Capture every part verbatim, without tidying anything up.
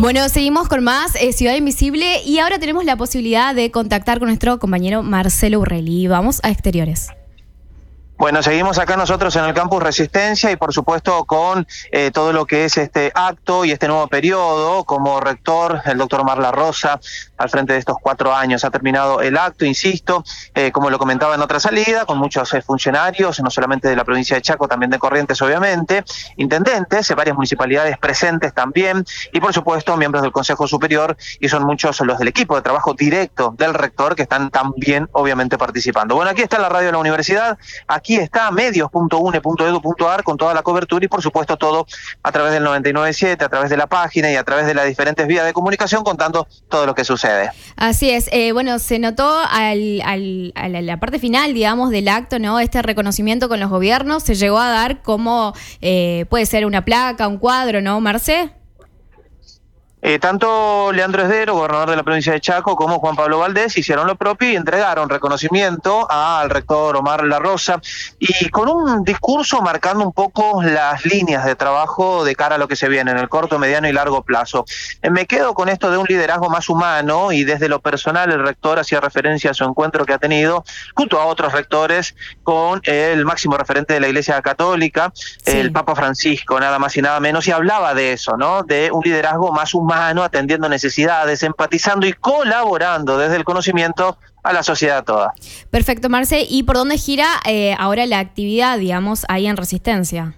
Bueno, seguimos con más eh, Ciudad Invisible y ahora tenemos la posibilidad de contactar con nuestro compañero Marcelo Urrelli. Vamos a exteriores. Bueno, seguimos acá nosotros en el Campus Resistencia y por supuesto con eh, todo lo que es este acto y este nuevo periodo. Como rector, el doctor Omar La Rosa, al frente de estos cuatro años ha terminado el acto, insisto, eh, como lo comentaba en otra salida, con muchos eh, funcionarios, no solamente de la provincia de Chaco, también de Corrientes obviamente, intendentes, eh, varias municipalidades presentes también y por supuesto miembros del Consejo Superior, y son muchos los del equipo de trabajo directo del rector que están también obviamente participando. Bueno, aquí está la radio de la universidad, aquí está medios punto u n e punto e d u punto a r con toda la cobertura y por supuesto todo a través del noventa y nueve punto siete, a través de la página y a través de las diferentes vías de comunicación contando todo lo que sucede. Así es, eh, bueno, se notó al, al, a la, la parte final, digamos, del acto, ¿no? Este reconocimiento con los gobiernos se llegó a dar como, eh, puede ser una placa, un cuadro, ¿no, Marce? Eh, tanto Leandro Esdero, gobernador de la provincia de Chaco, como Juan Pablo Valdés hicieron lo propio y entregaron reconocimiento al rector Omar La Rosa y con un discurso marcando un poco las líneas de trabajo de cara a lo que se viene en el corto, mediano y largo plazo. Eh, me quedo con esto de un liderazgo más humano y desde lo personal el rector hacía referencia a su encuentro que ha tenido junto a otros rectores con el máximo referente de la Iglesia Católica, sí. el Papa Francisco, nada más y nada menos, y hablaba de eso, ¿no? De un liderazgo más humano, atendiendo necesidades, empatizando y colaborando desde el conocimiento a la sociedad toda. Perfecto, Marce. ¿Y por dónde gira eh, ahora la actividad, digamos, ahí en Resistencia?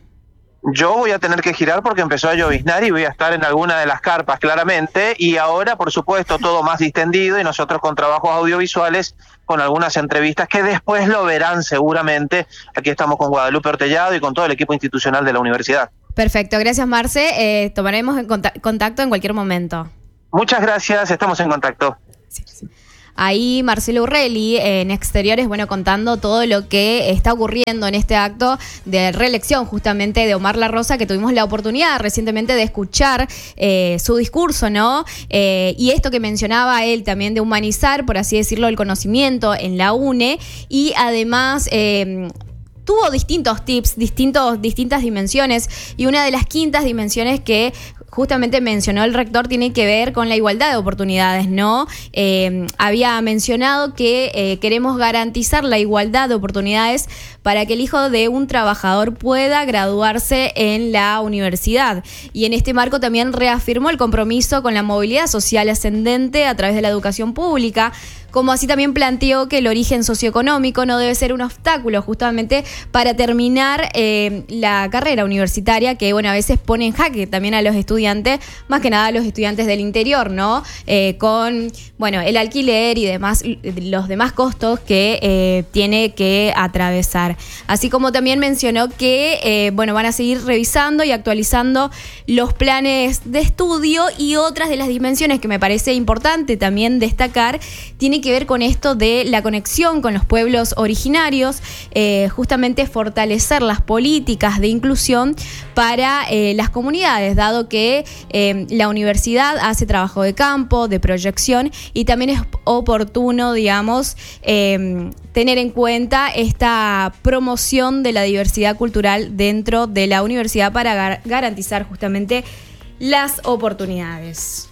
Yo voy a tener que girar porque empezó a lloviznar y voy a estar en alguna de las carpas, claramente, y ahora, por supuesto, todo más distendido y nosotros con trabajos audiovisuales, con algunas entrevistas que después lo verán seguramente. Aquí estamos con Guadalupe Ortellado y con todo el equipo institucional de la universidad. Perfecto, gracias Marce, eh, tomaremos en contacto en cualquier momento. Muchas gracias, estamos en contacto. Sí, sí. Ahí Marcelo Urrelli en Exteriores, bueno, contando todo lo que está ocurriendo en este acto de reelección justamente de Omar La Rosa, que tuvimos la oportunidad recientemente de escuchar eh, su discurso, ¿no? Eh, y esto que mencionaba él también de humanizar, por así decirlo, el conocimiento en la U N E y además... Eh, tuvo distintos tips, distintos, distintas dimensiones y una de las quintas dimensiones que justamente mencionó el rector tiene que ver con la igualdad de oportunidades, ¿no? Eh, había mencionado que eh, queremos garantizar la igualdad de oportunidades para que el hijo de un trabajador pueda graduarse en la universidad. Y en este marco también reafirmó el compromiso con la movilidad social ascendente a través de la educación pública, como así también planteó que el origen socioeconómico no debe ser un obstáculo justamente para terminar eh, la carrera universitaria, que bueno, a veces pone en jaque también a los estudiantes, más que nada a los estudiantes del interior, ¿no? Eh, con, bueno, el alquiler y demás, los demás costos que eh, tiene que atravesar. Así como también mencionó que, eh, bueno, van a seguir revisando y actualizando los planes de estudio y otras de las dimensiones que me parece importante también destacar, tiene que ver con esto de la conexión con los pueblos originarios, eh, justamente fortalecer las políticas de inclusión para eh, las comunidades, dado que eh, la universidad hace trabajo de campo, de proyección, y también es oportuno, digamos, eh, tener en cuenta esta promoción de la diversidad cultural dentro de la universidad para gar- garantizar justamente las oportunidades.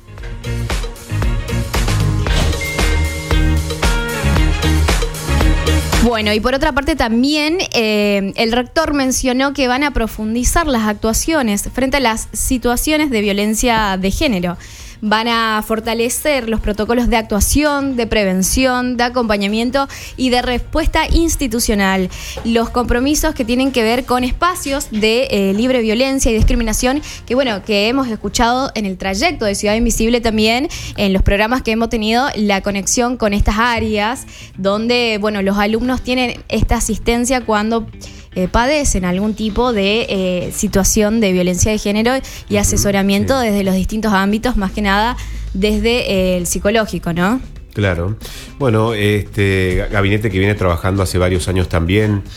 Bueno, y por otra parte también eh, el rector mencionó que van a profundizar las actuaciones frente a las situaciones de violencia de género. Van a fortalecer los protocolos de actuación, de prevención, de acompañamiento y de respuesta institucional. Los compromisos que tienen que ver con espacios de eh, libre violencia y discriminación, que bueno, que hemos escuchado en el trayecto de Ciudad Invisible también, en los programas que hemos tenido, la conexión con estas áreas, donde bueno, los alumnos tienen esta asistencia cuando Eh, padecen algún tipo de eh, situación de violencia de género y asesoramiento sí. desde los distintos ámbitos, más que nada desde eh, el psicológico, ¿no? Claro. Bueno, este gabinete que viene trabajando hace varios años también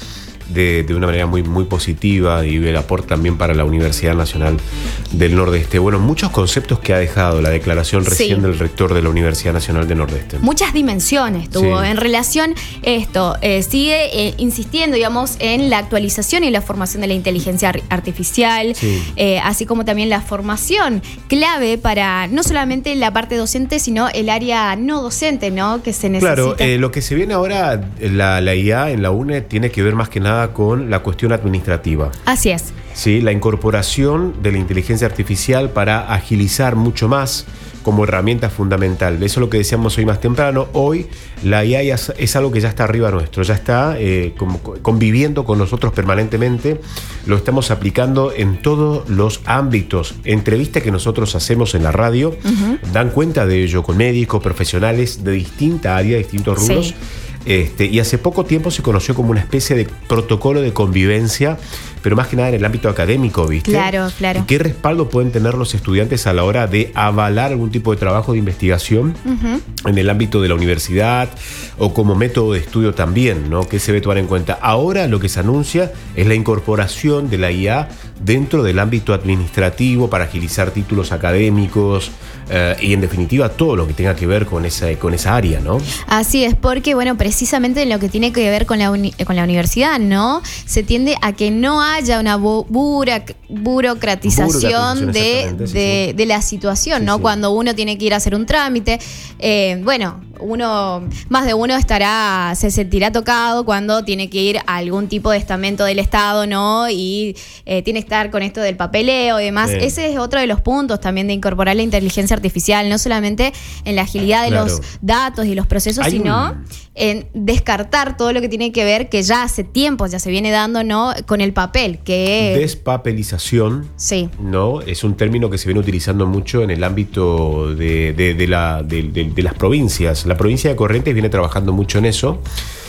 de, de una manera muy, muy positiva y el aporte también para la Universidad Nacional del Nordeste. Bueno, muchos conceptos que ha dejado la declaración recién sí. del rector de la Universidad Nacional del Nordeste. Muchas dimensiones tuvo sí. en relación esto. Eh, sigue eh, insistiendo, digamos, en la actualización y la formación de la inteligencia artificial, sí. eh, así como también la formación clave para no solamente la parte docente, sino el área no docente, ¿no? Que se necesita. Claro, eh, lo que se viene ahora, la, la I A en la UNE tiene que ver más que nada con la cuestión administrativa. Así es. Sí, la incorporación de la inteligencia artificial para agilizar mucho más como herramienta fundamental. Eso es lo que decíamos hoy más temprano. Hoy la I A es, es algo que ya está arriba nuestro, ya está eh, como, conviviendo con nosotros permanentemente. Lo estamos aplicando en todos los ámbitos. Entrevistas que nosotros hacemos en la radio uh-huh. dan cuenta de ello con médicos, profesionales de distinta área, distintos rubros. Sí. Este, y hace poco tiempo se conoció como una especie de protocolo de convivencia, pero más que nada en el ámbito académico, ¿viste? Claro, claro. ¿Y qué respaldo pueden tener los estudiantes a la hora de avalar algún tipo de trabajo de investigación uh-huh. en el ámbito de la universidad o como método de estudio también, ¿no? ¿Qué se debe tomar en cuenta? Ahora lo que se anuncia es la incorporación de la I A dentro del ámbito administrativo para agilizar títulos académicos eh, y en definitiva todo lo que tenga que ver con esa, con esa área, ¿no? Así es, porque bueno, precisamente en lo que tiene que ver con la, uni- con la universidad, ¿no? Se tiende a que no haya una bu- burac- burocratización de, de, sí, sí. de la situación, sí, ¿no? Sí. Cuando uno tiene que ir a hacer un trámite, eh, bueno, uno, más de uno estará, se sentirá tocado cuando tiene que ir a algún tipo de estamento del Estado, ¿no? Y eh, tiene que estar con esto del papeleo y demás. Sí. Ese es otro de los puntos también de incorporar la inteligencia artificial, no solamente en la agilidad de claro. los datos y los procesos, Hay sino un... en descartar todo lo que tiene que ver, que ya hace tiempo ya se viene dando, ¿no? Con el papel, que despapelización, sí. ¿no? Es un término que se viene utilizando mucho en el ámbito de, de, de, la, de, de, de las provincias. La provincia de Corrientes viene trabajando mucho en eso.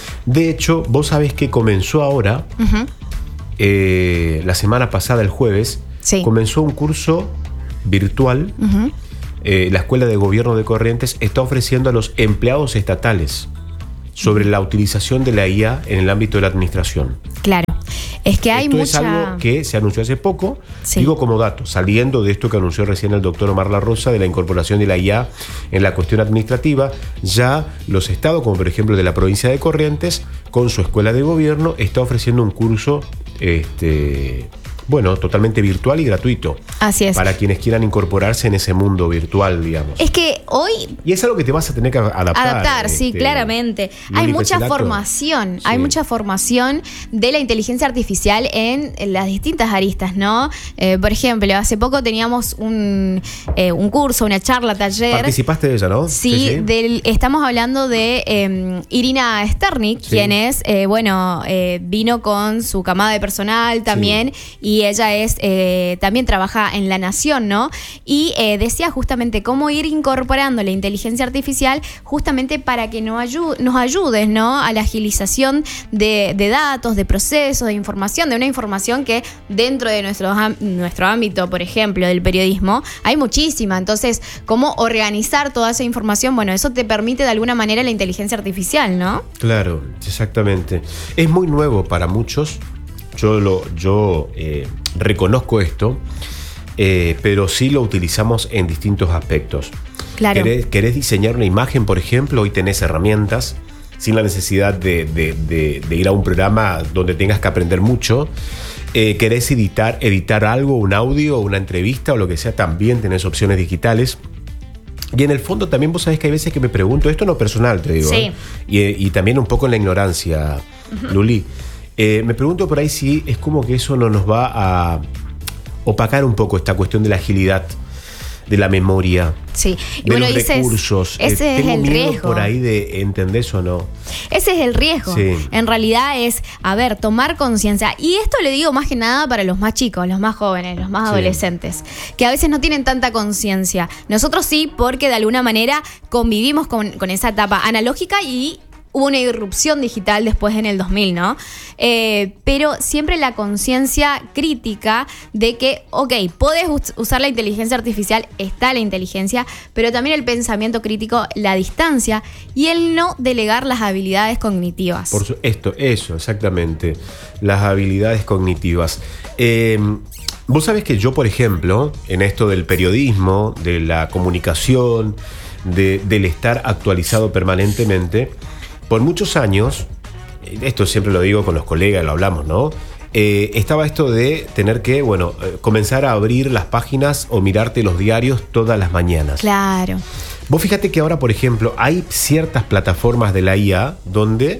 De hecho, vos sabés que comenzó ahora, uh-huh. eh, la semana pasada, el jueves, sí. comenzó un curso virtual. Uh-huh. Eh, la Escuela de Gobierno de Corrientes está ofreciendo a los empleados estatales sobre la utilización de la I A en el ámbito de la administración. Claro. Es que hay esto mucha... es algo que se anunció hace poco, sí. digo como dato, saliendo de esto que anunció recién el doctor Omar La Rosa, de la incorporación de la I A en la cuestión administrativa, ya los estados, como por ejemplo de la provincia de Corrientes, con su escuela de gobierno, está ofreciendo un curso este, bueno, totalmente virtual y gratuito. Así es. Para quienes quieran incorporarse en ese mundo virtual, digamos. Es que hoy... Y es algo que te vas a tener que adaptar. Adaptar, este, sí, claramente. Hay mucha formación, sí. hay mucha formación de la inteligencia artificial en, en las distintas aristas, ¿no? Eh, por ejemplo, hace poco teníamos un, eh, un curso, una charla, taller. Participaste de ella, ¿no? Sí, sí, sí. Del, estamos hablando de eh, Irina Sternik, sí. quien es, eh, bueno, eh, vino con su camada de personal también, sí. y ella es eh, también trabaja en La Nación, ¿no? Y eh, decía justamente cómo ir incorporando la inteligencia artificial justamente para que nos ayude, nos ayude, ¿no? A la agilización de, de datos, de procesos, de información, de una información que dentro de nuestro, nuestro ámbito, por ejemplo, del periodismo, hay muchísima. Entonces, cómo organizar toda esa información, bueno, eso te permite de alguna manera la inteligencia artificial, ¿no? Claro, exactamente. Es muy nuevo para muchos. Yo, lo, yo eh, reconozco esto, eh, pero sí lo utilizamos en distintos aspectos. Claro. ¿Querés, querés diseñar una imagen, por ejemplo? Hoy tenés herramientas sin la necesidad de, de, de, de ir a un programa donde tengas que aprender mucho. Eh, ¿Querés editar, editar algo, un audio, una entrevista o lo que sea? También tenés opciones digitales. Y en el fondo también vos sabés que hay veces que me pregunto, esto no personal, te digo, sí. ¿eh? y, y también un poco en la ignorancia, uh-huh. Luli. Eh, me pregunto por ahí si es como que eso no nos va a opacar un poco esta cuestión de la agilidad, de la memoria, sí. y de bueno, los dices, recursos. Ese eh, es tengo el miedo riesgo. Por ahí de ¿entendés o no? Ese es el riesgo. Sí. En realidad es, a ver, tomar conciencia. Y esto le digo más que nada para los más chicos, los más jóvenes, los más sí. adolescentes, que a veces no tienen tanta conciencia. Nosotros sí, porque de alguna manera convivimos con, con esa etapa analógica y hubo una irrupción digital después en el dos mil, ¿no? Eh, pero siempre la conciencia crítica de que, ok, podés us- usar la inteligencia artificial, está la inteligencia, pero también el pensamiento crítico, la distancia y el no delegar las habilidades cognitivas. Por su- esto, eso, exactamente. Las habilidades cognitivas. Eh, vos sabés que yo, por ejemplo, en esto del periodismo, de la comunicación, de, del estar actualizado permanentemente, por muchos años, esto siempre lo digo con los colegas, lo hablamos, ¿no? Eh, estaba esto de tener que, bueno, eh, comenzar a abrir las páginas o mirarte los diarios todas las mañanas. Claro. Vos fíjate que ahora, por ejemplo, hay ciertas plataformas de la I A donde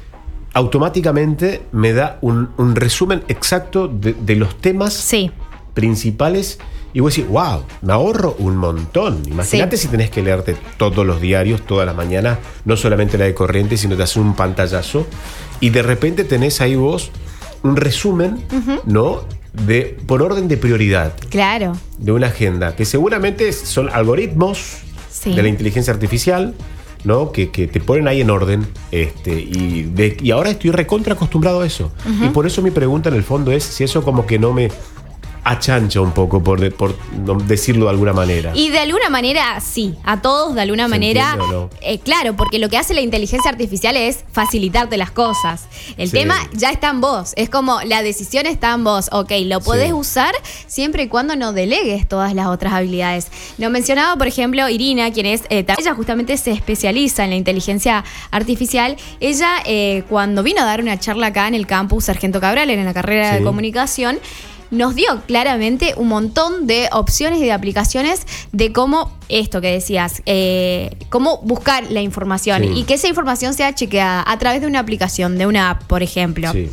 automáticamente me da un, un resumen exacto de, de los temas Sí. principales y vos decís, wow, me ahorro un montón. Imagínate Sí. si tenés que leerte todos los diarios, todas las mañanas, no solamente la de Corrientes, sino te haces un pantallazo y de repente tenés ahí vos un resumen, uh-huh. ¿no? De, por orden de prioridad. Claro. De una agenda, que seguramente son algoritmos sí. de la inteligencia artificial, ¿no? Que, que te ponen ahí en orden. Este, y, de, y ahora estoy recontra acostumbrado a eso. Uh-huh. Y por eso mi pregunta en el fondo es si eso como que no me achancha un poco, por, de, por decirlo de alguna manera. Y de alguna manera, sí, a todos de alguna manera, no? eh, claro, porque lo que hace la inteligencia artificial es facilitarte las cosas. El sí. tema ya está en vos, es como la decisión está en vos, ok, lo podés sí. usar siempre y cuando no delegues todas las otras habilidades. Lo mencionaba, por ejemplo, Irina, quien es, eh, ella justamente se especializa en la inteligencia artificial. Ella, eh, cuando vino a dar una charla acá en el campus Sargento Cabral, en la carrera sí. de comunicación, nos dio claramente un montón de opciones y de aplicaciones de cómo, esto que decías, eh, cómo buscar la información sí. y que esa información sea chequeada a través de una aplicación, de una app, por ejemplo. Sí.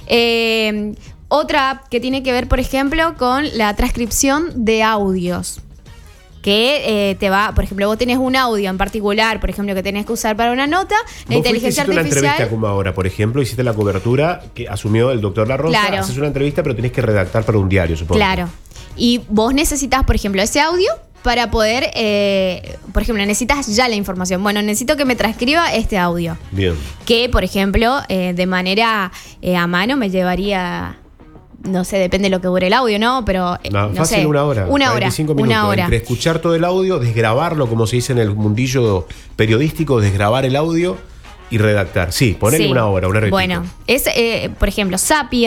Eh, otra app que tiene que ver, por ejemplo, con la transcripción de audios. Que eh, te va, por ejemplo, vos tenés un audio en particular, por ejemplo, que tenés que usar para una nota, la inteligencia artificial. Una entrevista como ahora, por ejemplo, hiciste la cobertura que asumió el doctor La Rosa, claro. haces una entrevista, pero tenés que redactar para un diario, supongo. Claro. Y vos necesitas, por ejemplo, ese audio para poder, eh, por ejemplo, necesitas ya la información. Bueno, necesito que me transcriba este audio. Bien. Que, por ejemplo, eh, de manera eh, a mano me llevaría... No sé, depende de lo que dure el audio, ¿no? Pero, no, no fácil sé, una hora. Una hora. Minutos, una hora. Entre escuchar todo el audio, desgrabarlo, como se dice en el mundillo periodístico, desgrabar el audio y redactar. Sí, ponele sí. una hora, una hora. Bueno, es, eh, por ejemplo, Sapia.